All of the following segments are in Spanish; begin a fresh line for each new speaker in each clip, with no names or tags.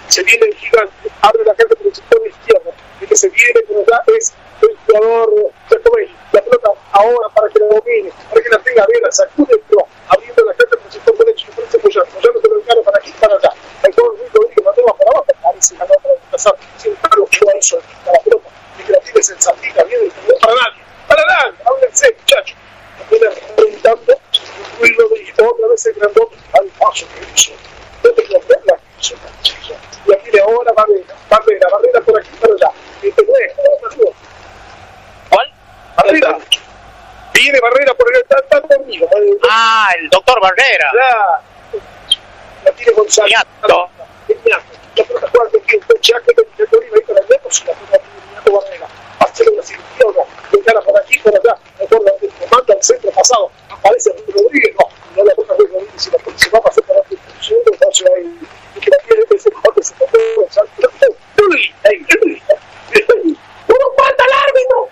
se viene el gigante, abre la cancha por el sector izquierdo, el que se viene por allá es el jugador Giacomelli, la pelota ahora para que la domine, para que la tenga Vera, sacude el pro, abriendo la cancha por el sector derecho, y parece Moyano te lo encara para aquí y para allá, el jugador Luis que mandó para abajo, parece que no para desplazar, sin embargo jugador solita la pelota, y que la tiene sensativa, viene el jugador para nadie, háblense muchachos, la viene enfrentando, Luis Rodríguez, otra vez el grandote, al paso que hizo, no te lo la hizo, y aquí de ahora Barrera por aquí para allá,
¿Cuál?
Barrera. Viene Barrera por el está conmigo.
El doctor Barrera.
La tiene González. La pelota juega con quien Chaque, con el Oliva y con el Lemos, y la pelota tiene Barrera. Hacerle una cirugía o no. Le gana por aquí, por allá. Recuerda, manda al centro pasado. Aparece Rodríguez. No la toca Rodríguez. Si va a pasar para el segundo, entonces ahí. Y que la tiene ese mejor que se tocó. ¡Uno manda al árbitro!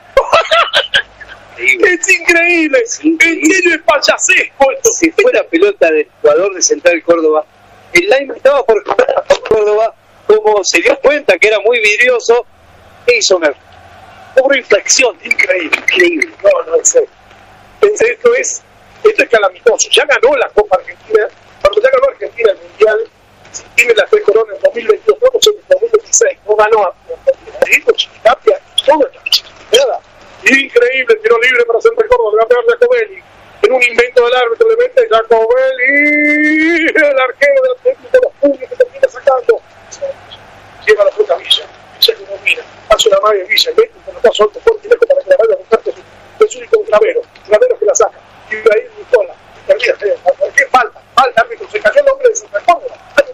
Es increíble. En serio es payasesco esto.
Si fue la pelota del jugador de Central Córdoba, el Lime estaba por Córdoba, como se dio cuenta que era muy vidrioso, e hizo una inflexión increíble.
No, en serio. Esto es calamitoso. Ya ganó la Copa Argentina. Cuando ya ganó Argentina el Mundial, tiene las 3 coronas en 2022, no en 2016. No ganó a Chiquitapia, todo está chiquitada. Increíble, tiro libre para Central Córdoba, le va a pegar Giacomelli. En un invento del árbitro le mete Giacomelli, el arquero del Atlético de los puños que termina sacando. Lleva la pelota Villa que domina, hace una magia Villa, mete un pelotazo alto fuerte y lejos para que la vaya a buscar es único Clavero que la saca. Y ahí Nicola, termina, ¿qué falta? Árbitro, se cayó el hombre de Central Córdoba.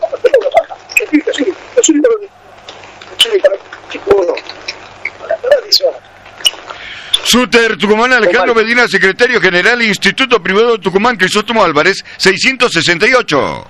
Es único
Súter Tucumán, Alejandro Medina, secretario general, Instituto Privado Tucumán, Crisóstomo Álvarez, 668.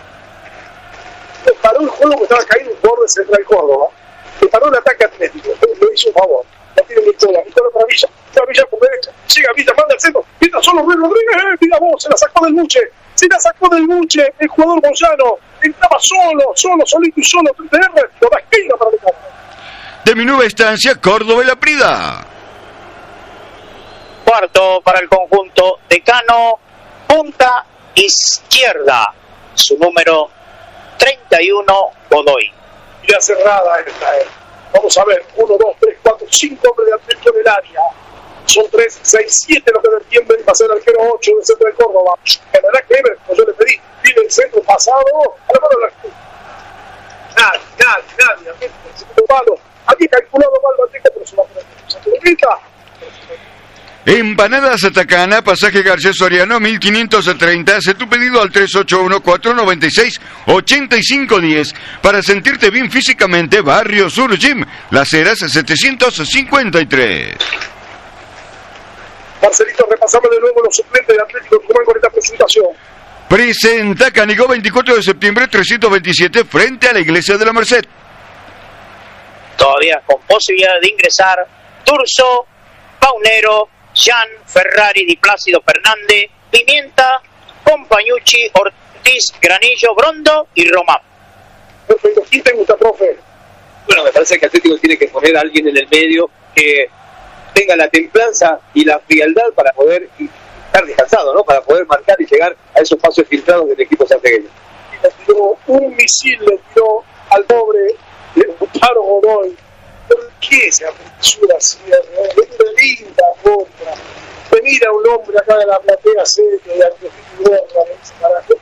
Paró el juego que estaba caído un jugador de Central Córdoba. Le paró el ataque atlético. Le hizo un favor. La tiene Nicola para Villa. Villa por derecha. Llega Villa, manda al centro. Villa solo Luis Rodríguez. Mira vos, se la sacó del buche. El jugador Moyano. Entraba solito y solo. Lo da esquina para el campo.
De mi nueva estancia, Córdoba y La Prida.
Cuarto para el conjunto Decano, punta izquierda, su número 31, Godoy.
Y la cerrada esta Vamos a ver, 1, 2, 3, 4, 5 hombres de Atlético en el área. Son 3, 6, 7 los que defienden y va a ser el arquero 8 del centro de Córdoba. Ganará Clever, como yo le pedí. Viene el centro pasado. A la mano nadie. El segundo palo. Había calculado mal Bateca, pero se va a poner. Se grita.
Empanadas Atacana, pasaje García Soriano, 1530. Haz tu pedido al 381-496-8510. Para sentirte bien físicamente, Barrio Sur Gym, Las Heras 753.
Marcelito, repasamos de nuevo los suplentes de Atlético Tucumán con esta presentación.
Presenta Canigó, 24 de septiembre, 327, frente a la Iglesia de la Merced.
Todavía con posibilidad de ingresar Turso, Paunero, Jan, Ferrari, Di Plácido, Fernández, Pimienta, Compañucci, Ortiz, Granillo, Brondo y Román.
Perfecto. ¿Quién te gusta, profe?
Bueno, me parece que Atlético tiene que poner a alguien en el medio que tenga la templanza y la frialdad para poder estar descansado, ¿no? Para poder marcar y llegar a esos pasos filtrados del equipo santiagueño.
Y le tiró un misil, le tiró al pobre Lautaro Godoy. ¿Por qué esa apertura así? Es una linda contra. Me mira un hombre acá de la platea seria y Argentino ¿para qué?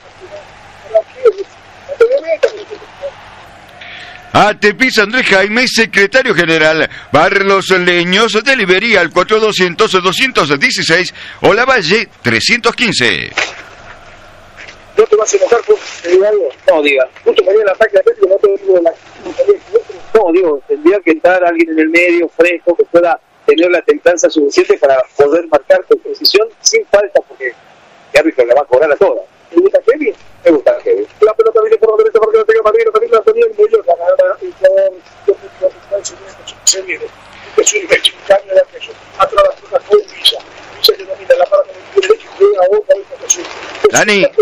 Atepis Andrés Jaime, secretario general. Barlos Leños, delivería al 4200-216 o La Valle 315.
¿No te vas a enojar por algo?
No, diga.
Justo mañana el ataque atlético no te digo de la...
No, digo, tendría que estar alguien en el medio, fresco, que pueda tener la templanza suficiente para poder marcar con precisión, sin falta, porque el árbitro la va a cobrar a todas.
¿Te gusta Kevin?
Me gusta Kevin.
La pelota viene por la derecha porque no tenga Marino, también la tenía en medio, se viene. Es un cambio de aquello. Atrás la pelota con Villa. Villa que domina la parte del derecho y juega a otra vez con Jesús.
Dani.